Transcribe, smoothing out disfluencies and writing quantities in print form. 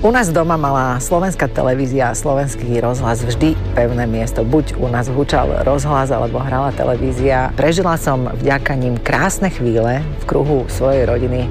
U nás doma mala slovenská televízia a slovenský rozhlas vždy pevné miesto. Buď u nás húčal rozhlas, alebo hrala televízia. Prežila som vďaka nim krásne chvíle v kruhu svojej rodiny.